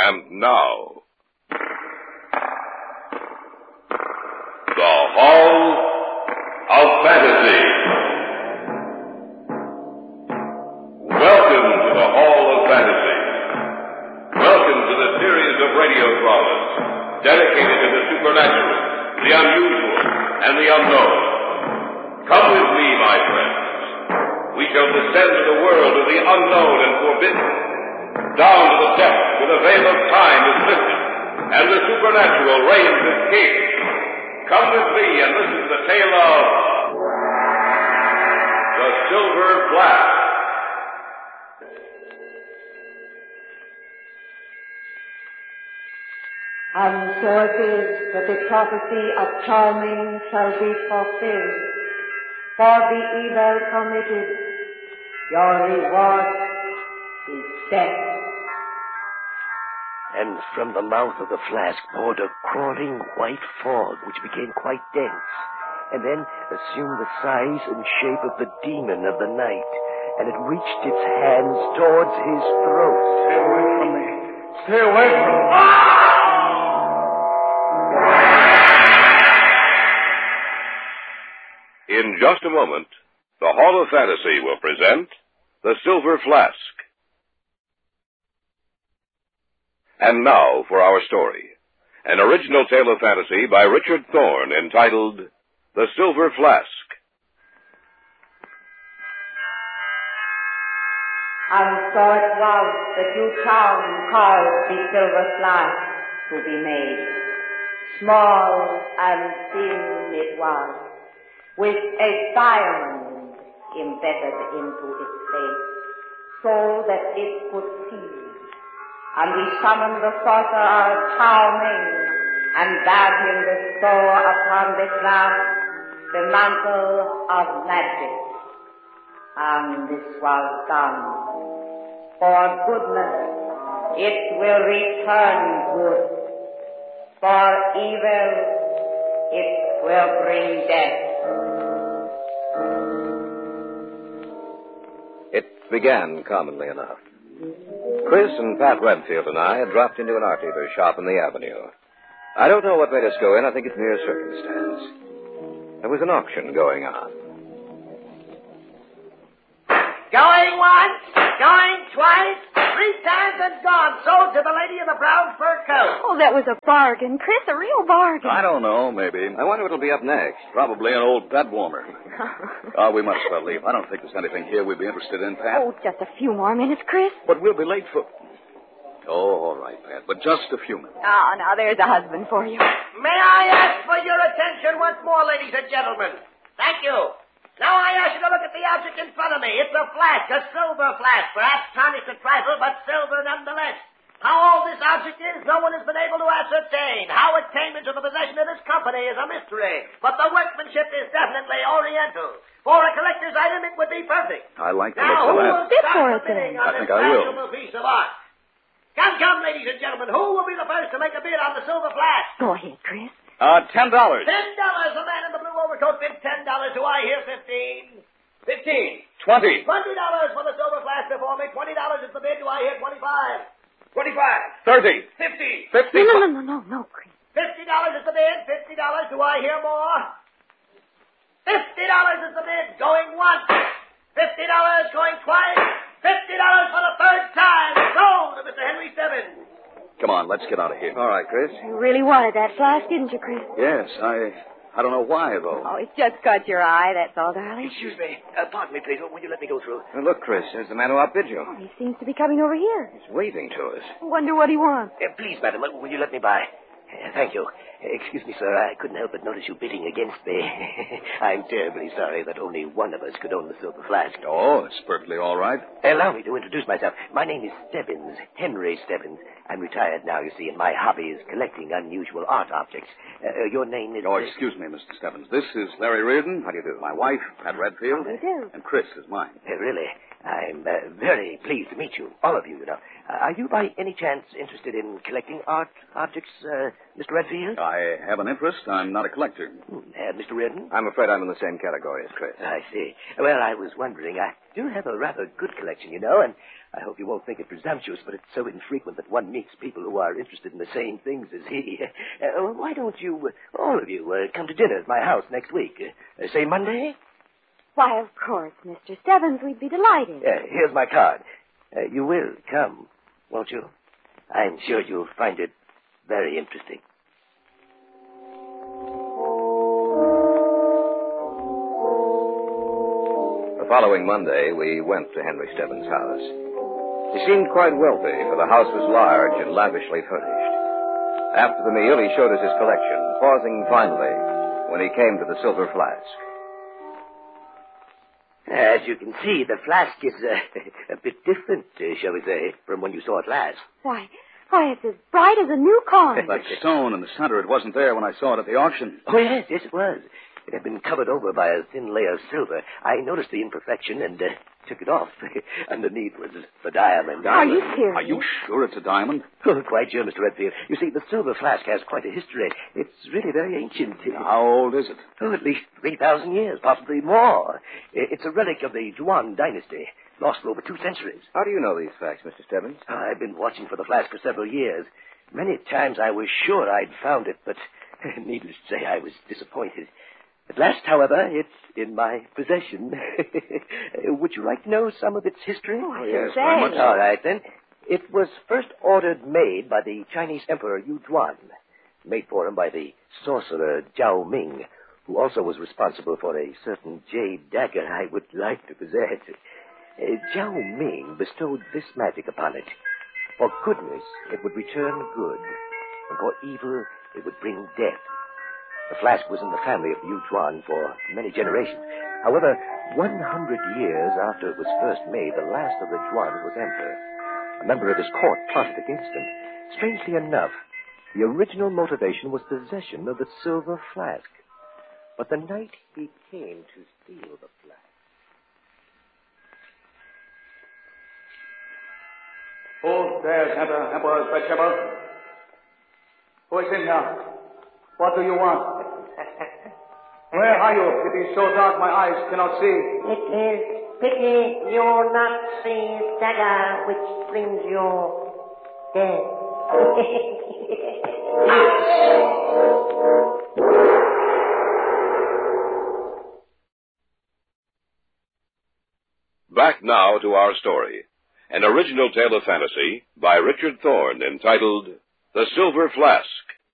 And now, the Hall of Fantasy. Welcome to the Hall of Fantasy. Welcome to the series of radio dramas dedicated to the supernatural, the unusual, and the unknown. Come with me, my friends. We shall descend to the world of the unknown and forbidden, down to the depths where the veil of time is lifted, and the supernatural reigns as king. Come with me and listen to the tale of the Silver Flask. And so it is that the prophecy of Charming shall be fulfilled. For the evil committed, your reward is death. And from the mouth of the flask poured a crawling white fog, which became quite dense, and then assumed the size and shape of the demon of the night, and it reached its hands towards his throat. Stay away from me. Stay away from me. In just a moment, the Hall of Fantasy will present The Silver Flask. And now for our story. An original tale of fantasy by Richard Thorne entitled The Silver Flask. And so it was that you charmed caused the silver flask to be made. Small and thin it was, with a diamond embedded into its face, so that it could see. And we summoned the sorcerer Charming, and bade him bestow upon this flask the mantle of magic. And this was done. For goodness, it will return good. For evil, it will bring death. It began commonly enough. Chris and Pat Redfield and I had dropped into an art dealer's shop in the avenue. I don't know what made us go in. I think it's mere circumstance. There was an auction going on. Going once, going twice, 3 times and gone. Sold to the lady in the brown fur coat. Oh, that was a bargain, Chris, a real bargain. I don't know, maybe. I wonder what'll be up next. Probably an old bed warmer. We must well leave. I don't think there's anything here we'd be interested in, Pat. Oh, just a few more minutes, Chris. But we'll be late for... Oh, all right, Pat, but just a few minutes. Oh, now there's a husband for you. May I ask for your attention once more, ladies and gentlemen? Thank you. Now I ask you to look at the object in front of me. It's a flask, a silver flask, perhaps tarnished a trifle, but silver nonetheless. How old this object is, no one has been able to ascertain. How it came into the possession of this company is a mystery, but the workmanship is definitely Oriental. For a collector's item, it would be perfect. I like the Now, look who of will that. Bid start for it, the bidding then. on I think this I will. valuable piece of art? Come, ladies and gentlemen, who will be the first to make a bid on the silver flask? Go ahead, Chris. $10. $10. The man in the blue overcoat bid $10. Do I hear 15? 15. 20. $20 for the silver flask before me. $20 is the bid. Do I hear 25? 25. 30. 50. 50. No, Chris. $50 is the bid. $50. Do I hear more? $50 is the bid. Going once. $50 going twice. $50 for the third time. Sold to Mr. Henry Stebbins. Come on, let's get out of here. All right, Chris. You really wanted that flask, didn't you, Chris? Yes, I don't know why, though. Oh, it just caught your eye, that's all, darling. Excuse me. Pardon me, please. Will you let me go through? Look, Chris, there's the man who outbid you. Oh, he seems to be coming over here. He's waving to us. I wonder what he wants. Please, madam, will you let me by? Thank you. Excuse me, sir. I couldn't help but notice you bidding against me. I'm terribly sorry that only one of us could own the silver flask. Oh, it's perfectly all right. Allow me to introduce myself. My name is Stebbins, Henry Stebbins. I'm retired now, you see, and my hobby is collecting unusual art objects. Your name is... Oh, excuse me, Mr. Stebbins. This is Larry Reardon. How do you do? My wife, Pat Redfield. How do you do? And Chris is mine. Really? I'm very pleased to meet you. All of you, you know. Are you by any chance interested in collecting art objects, Mr. Redfield? I have an interest. I'm not a collector. Mr. Redden? I'm afraid I'm in the same category as Chris. I see. Well, I was wondering. I do have a rather good collection, you know, and I hope you won't think it presumptuous, but it's so infrequent that one meets people who are interested in the same things as he. Why don't you, all of you, come to dinner at my house next week? Say Monday? Why, of course, Mr. Stebbins. We'd be delighted. Here's my card. You will come, won't you? I'm sure you'll find it very interesting. The following Monday, we went to Henry Stebbins' house. He seemed quite wealthy, for the house was large and lavishly furnished. After the meal, he showed us his collection, pausing finally when he came to the silver flask. As you can see, the flask is a bit different, shall we say, from when you saw it last. Why, it's as bright as a new coin. That stone in the center, it wasn't there when I saw it at the auction. Oh, yes, it was. It had been covered over by a thin layer of silver. I noticed the imperfection and took it off. Underneath was the diamond. Are you serious? Are you sure it's a diamond? Oh, quite sure, Mr. Redfield. You see, the silver flask has quite a history. It's really very ancient. How old is it? Oh, at least 3,000 years, possibly more. It's a relic of the Yuan dynasty, lost for over 2 centuries. How do you know these facts, Mr. Stebbins? I've been watching for the flask for several years. Many times I was sure I'd found it, but needless to say, I was disappointed. At last, however, it's in my possession. Would you like to know some of its history? Oh, yes, say. very much. All right, then. It was first ordered made by the Chinese Emperor Yu Zhuan, made for him by the sorcerer Zhao Ming, who also was responsible for a certain jade dagger I would like to possess. Zhao Ming bestowed this magic upon it. For goodness, it would return good, and for evil, it would bring death. The flask was in the family of Yu Zhuan for many generations. However, 100 years after it was first made, the last of the Zhuans was emperor. A member of his court plotted against him. Strangely enough, the original motivation was possession of the silver flask. But the night he came to steal the flask... Who dares enter Emperor's bedchamber? Who is in here? What do you want? Where are you? It is so dark my eyes cannot see. It is pity you not see dagger which brings you death. Back now to our story. An original tale of fantasy by Richard Thorne entitled The Silver Flask.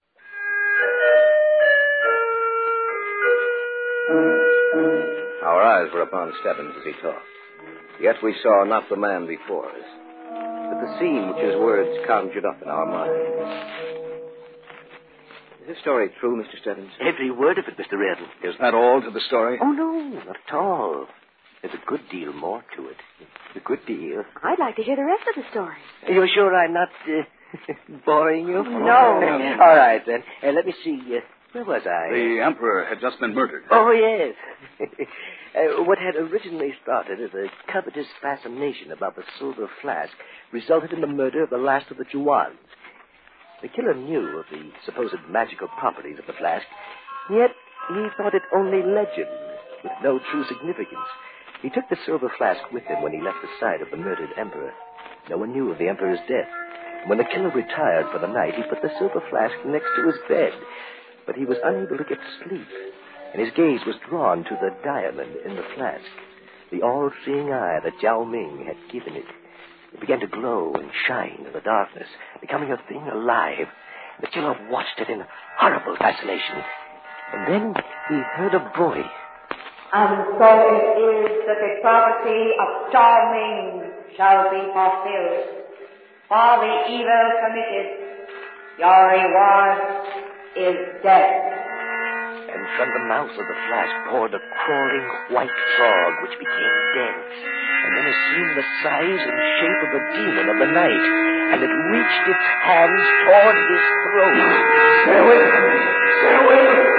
Our eyes were upon Stebbins as he talked. Yet we saw not the man before us, but the scene which his words conjured up in our minds. Is this story true, Mr. Stebbins? Every word of it, Mr. Redden. Is that all to the story? Oh, no, not at all. There's a good deal more to it. A good deal. I'd like to hear the rest of the story. You're sure I'm not boring you? No. All right, then. Let me see. Where was I? The emperor had just been murdered. Oh, yes. What had originally started as a covetous fascination about the silver flask resulted in the murder of the last of the Zhuans. The killer knew of the supposed magical properties of the flask, yet he thought it only legend, with no true significance. He took the silver flask with him when he left the side of the murdered emperor. No one knew of the emperor's death. And when the killer retired for the night, he put the silver flask next to his bed. But he was unable to get to sleep, and his gaze was drawn to the diamond in the flask, the all-seeing eye that Zhao Ming had given it. It began to glow and shine in the darkness, becoming a thing alive. The killer watched it in horrible fascination. And then he heard a voice. And so it is that the prophecy of Zhao Ming shall be fulfilled. For the evil committed, your reward is death. And from the mouth of the flask poured a crawling white frog which became dense, and then assumed the size and shape of the demon of the night, and it reached its hands toward his throat. Stay away from me! Stay away from me!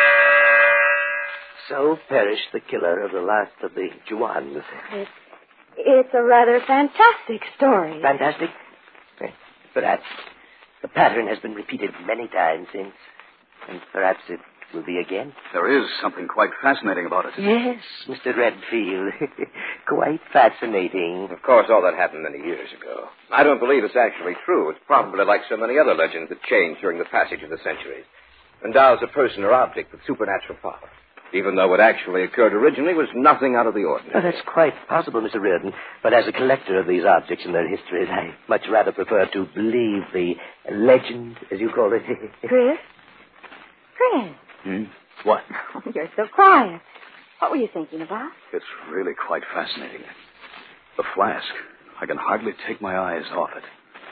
So perished the killer of the last of the Zhuans. It's a rather fantastic story. Fantastic? Perhaps. The pattern has been repeated many times since, and perhaps it will be again. There is something quite fascinating about it. Yes, Mr. Redfield. Quite fascinating. Of course, all that happened many years ago. I don't believe it's actually true. It's probably like so many other legends that change during the passage of the centuries. Endows a person or object with supernatural power, even though what actually occurred originally was nothing out of the ordinary. Oh, that's quite possible, Mr. Reardon. But as a collector of these objects and their histories, I much rather prefer to believe the legend, as you call it. Chris? Chris? What? Oh, you're so quiet. What were you thinking about? It's really quite fascinating. The flask. I can hardly take my eyes off it.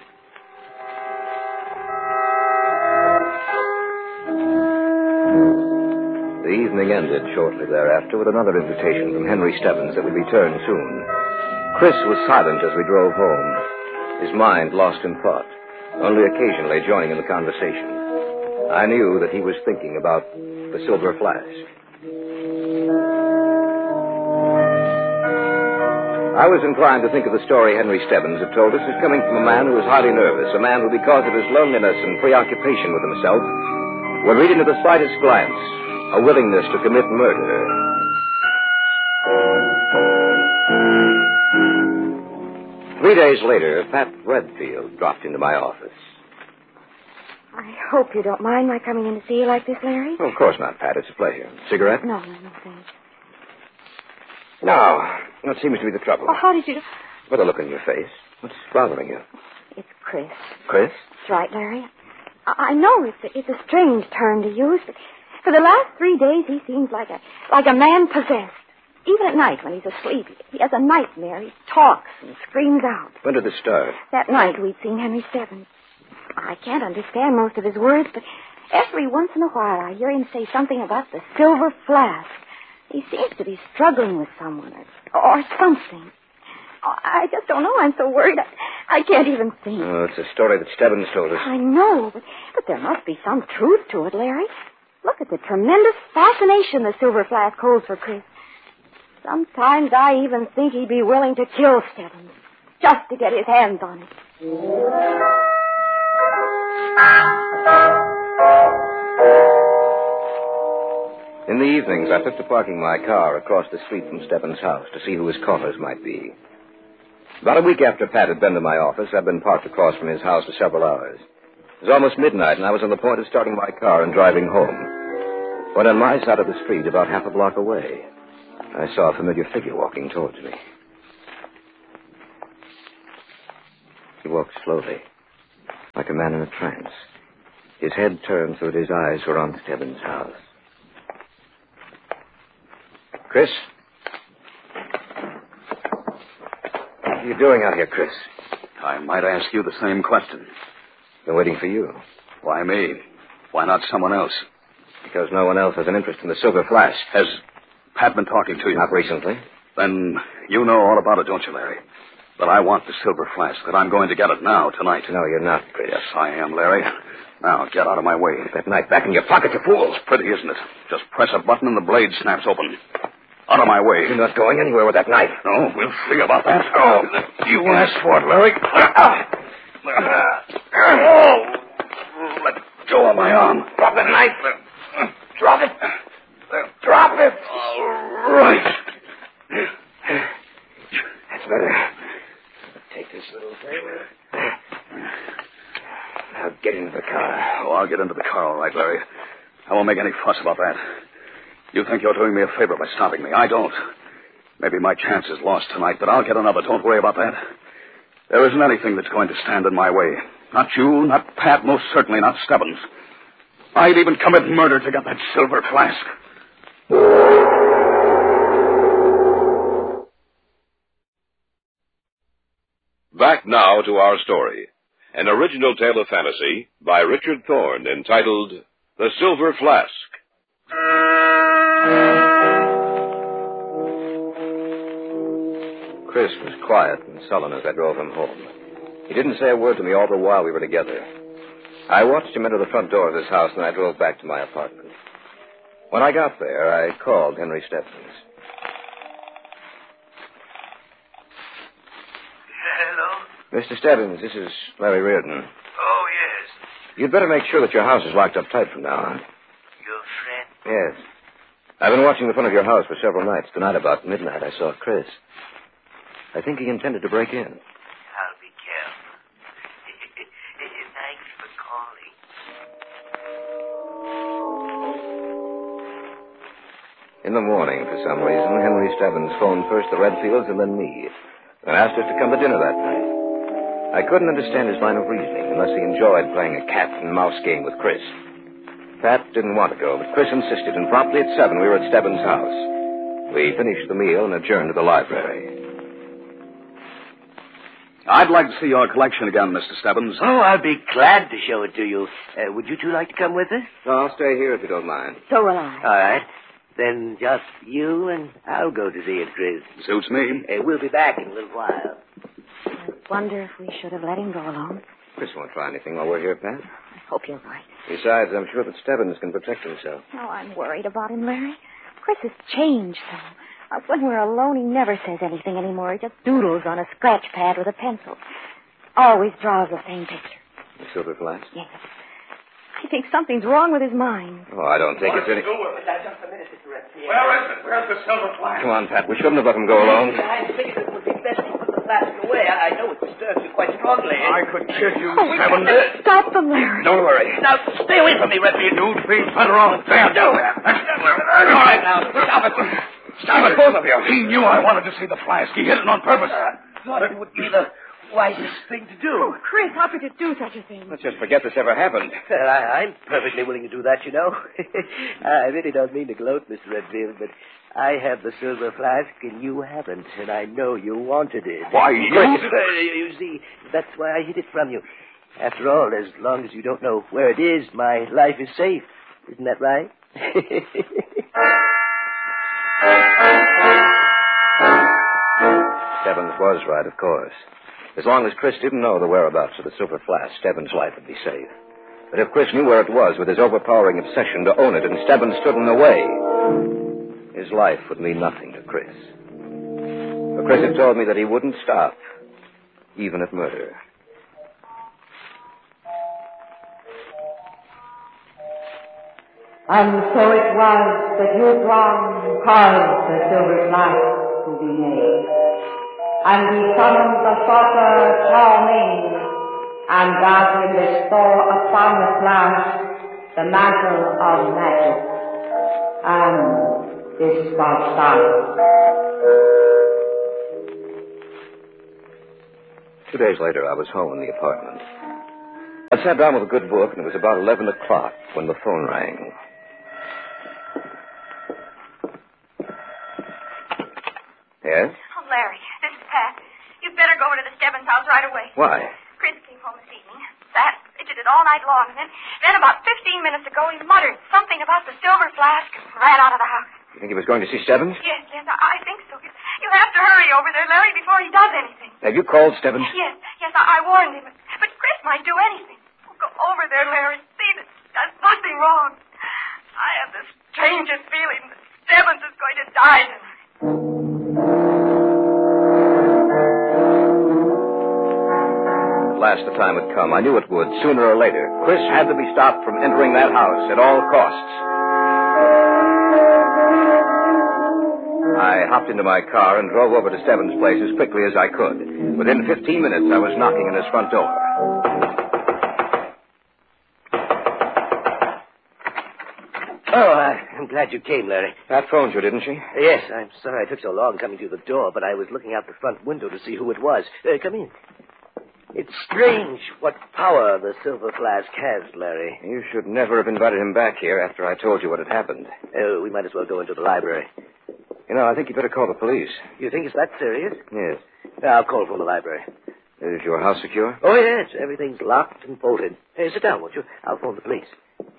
The evening ended shortly thereafter with another invitation from Henry Stebbins that would return soon. Chris was silent as we drove home, his mind lost in thought, only occasionally joining in the conversation. I knew that he was thinking about the silver flask. I was inclined to think of the story Henry Stebbins had told us as coming from a man who was highly nervous, a man who, because of his loneliness and preoccupation with himself, would read into the slightest glance a willingness to commit murder. 3 days later, Pat Redfield dropped into my office. I hope you don't mind my coming in to see you like this, Larry. Oh, of course not, Pat. It's a pleasure. Cigarette? No, thanks. No. What seems to be the trouble? Oh, how did you... With the look in your face. What's bothering you? It's Chris. Chris? That's right, Larry. I know it's a strange term to use, but for the last 3 days he seems like a man possessed. Even at night when he's asleep, he has a nightmare. He talks and screams out. When did this start? That night we'd seen Henry Stebbins. I can't understand most of his words, but every once in a while I hear him say something about the silver flask. He seems to be struggling with someone or something. Oh, I just don't know. I'm so worried. I can't even think. Oh, it's a story that Stebbins told us. I know, but there must be some truth to it, Larry. Look at the tremendous fascination the silver flask holds for Chris. Sometimes I even think he'd be willing to kill Stebbins just to get his hands on it. In the evenings, I took to parking my car across the street from Stebbins' house to see who his callers might be. About a week after Pat had been to my office, I'd been parked across from his house for several hours. It was almost midnight, and I was on the point of starting my car and driving home, when on my side of the street, about half a block away, I saw a familiar figure walking towards me. He walked slowly, like a man in a trance. His head turned so that his eyes were on Stebbins' house. Chris? What are you doing out here, Chris? I might ask you the same question. Been waiting for you. Why me? Why not someone else? Because no one else has an interest in the silver flask. Has Pat been talking to you? Not recently. Then you know all about it, don't you, Larry? That I want the silver flask, that I'm going to get it now, tonight. No, you're not, Chris. Yes, I am, Larry. Now, get out of my way. Put that knife back in your pocket, you fool. It's pretty, isn't it? Just press a button and the blade snaps open. Out of my way. You're not going anywhere with that knife. No, we'll see about that. Oh, you asked for it, Larry. Oh, let go of my arm. Drop the knife. Drop it. Drop it. All right. That's better. Take this little thing. Now get into the car. Oh, I'll get into the car, all right, Larry. I won't make any fuss about that. You think you're doing me a favor by stopping me. I don't. Maybe my chance is lost tonight, but I'll get another. Don't worry about that. There isn't anything that's going to stand in my way. Not you, not Pat, most certainly not Stebbins. I'd even commit murder to get that silver flask. Back now to our story. An original tale of fantasy by Richard Thorne entitled The Silver Flask. Chris was quiet and sullen as I drove him home. He didn't say a word to me all the while we were together. I watched him enter the front door of his house, and I drove back to my apartment. When I got there, I called Henry Stebbins. Mr. Stebbins, this is Larry Reardon. Oh, yes. You'd better make sure that your house is locked up tight from now on. Your friend? Yes. I've been watching the front of your house for several nights. Tonight, about midnight, I saw Chris. I think he intended to break in. I'll be careful. Thanks for calling. In the morning, for some reason, Henry Stebbins phoned first the Redfields and then me, and asked us to come to dinner that night. I couldn't understand his line of reasoning unless he enjoyed playing a cat-and-mouse game with Chris. Pat didn't want to go, but Chris insisted, and promptly at 7 we were at Stebbins' house. We finished the meal and adjourned to the library. I'd like to see your collection again, Mr. Stebbins. Oh, I'll be glad to show it to you. Would you two like to come with us? No, I'll stay here if you don't mind. So will I. All right. Then just you and I'll go to see it, Chris. Suits me. We'll be back in a little while. I wonder if we should have let him go alone. Chris won't try anything while we're here, Pat. I hope you're right. Besides, I'm sure that Stebbins can protect himself. Oh, I'm worried about him, Larry. Chris has changed so. When we're alone, he never says anything anymore. He just doodles on a scratch pad with a pencil. Always draws the same picture. The silver flask? Yes. I think something's wrong with his mind. Oh, I don't think it's any... Just a minute, Mr. Redfield. Where is it? Where's the silver flask? Come on, Pat. We shouldn't have let him go alone. I figured it would be best to put the flask away. I know it disturbs you quite strongly. I could kill you, Oh, we Stebbins. can't stop them, Larry. Don't worry. Now, stay away from me, Redfield. You'd be better off dead. No. All right, now, stop it. Stop it, both of you. He knew I wanted to see the flask. He hid it on purpose. Thought it would be the wisest thing to do. Chris, how could you do such a thing? Let's just forget this ever happened. Well, I'm perfectly willing to do that, you know. I really don't mean to gloat, Mr. Redfield, but I have the silver flask and you haven't, and I know you wanted it. Why, You see, that's why I hid it from you. After all, as long as you don't know where it is, my life is safe. Isn't that right? Stebbins was right, of course. As long as Chris didn't know the whereabouts of the silver flask, Stebbins' life would be safe. But if Chris knew where it was with his overpowering obsession to own it and Stebbins stood in the way, his life would mean nothing to Chris. But Chris had told me that he wouldn't stop, even at murder. And so it was that Hugh caused the silver flask to be made. And he summoned the sorcerer Charming, and bade him bestow upon the flask the mantle of magic. And this was done. 2 days later, I was home in the apartment. I sat down with a good book, and it was about 11 o'clock when the phone rang. Yes? Oh, Larry, this is Pat. You'd better go over to the Stebbins house right away. Why? Chris came home this evening, sat, fidgeted all night long, and then about 15 minutes ago he muttered something about the silver flask and ran out of the house. You think he was going to see Stebbins? Yes, I think so. You have to hurry over there, Larry, before he does anything. Have you called Stebbins? Yes, I warned him. But Chris might do anything. Oh, go over there, Larry. See that there's nothing wrong. I have the strangest feeling that Stebbins is going to die tonight. At last the time had come. I knew it would, sooner or later. Chris had to be stopped from entering that house at all costs. I hopped into my car and drove over to Stebbins' place as quickly as I could. Within 15 minutes, I was knocking on his front door. Oh, I'm glad you came, Larry. Pat phoned you, didn't she? Yes, I'm sorry I took so long coming to the door, but I was looking out the front window to see who it was. Come in. It's strange what power the silver flask has, Larry. You should never have invited him back here after I told you what had happened. We might as well go into the library. You know, I think you better call the police. You think it's that serious? Yes. I'll call from the library. Is your house secure? Oh, yes. Everything's locked and bolted. Hey, sit down, won't you? I'll phone the police.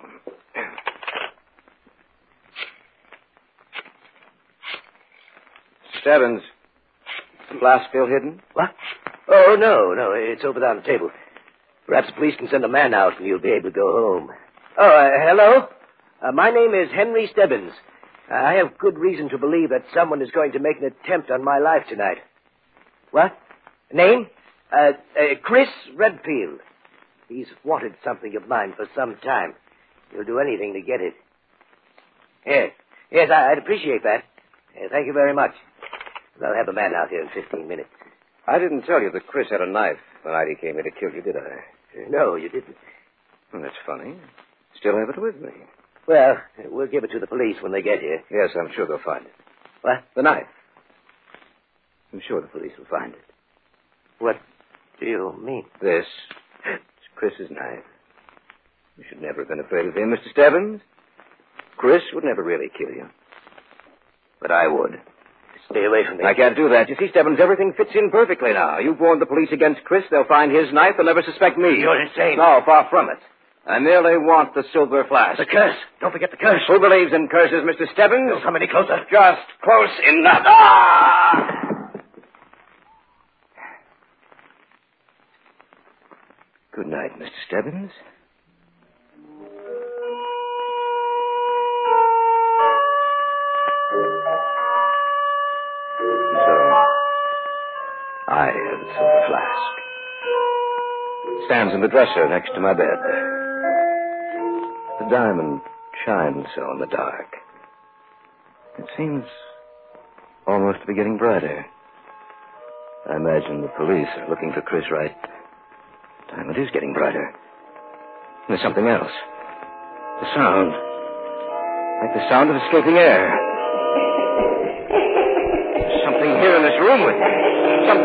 Stebbins, flask still hidden? What? Oh, no. It's over there on the table. Perhaps the police can send a man out and you'll be able to go home. Oh, hello? My name is Henry Stebbins. I have good reason to believe that someone is going to make an attempt on my life tonight. What? Name? Chris Redfield. He's wanted something of mine for some time. He'll do anything to get it. Yes, I'd appreciate that. Thank you very much. I'll have the man out here in 15 minutes. I didn't tell you that Chris had a knife the night he came here to kill you, did I? No, you didn't. Well, that's funny. Still have it with me. Well, we'll give it to the police when they get here. Yes, I'm sure they'll find it. What? The knife. I'm sure the police will find it. What do you mean? This is Chris's knife. You should never have been afraid of him, Mr. Stebbins. Chris would never really kill you. But I would. Stay away from me. I can't do that. You see, Stebbins, everything fits in perfectly now. You've warned the police against Chris. They'll find his knife. They'll never suspect me. You're insane. No, far from it. I merely want the silver flask. The curse. Don't forget the curse. Who believes in curses, Mr. Stebbins? Don't come any closer. Just close enough. Ah! Good night, Mr. Stebbins. I have the silver flask. It stands in the dresser next to my bed. The diamond shines so in the dark. It seems almost to be getting brighter. I imagine the police are looking for Chris Wright. The diamond is getting brighter. And there's something else. The sound. Like the sound of escaping air. There's something here in this room with me.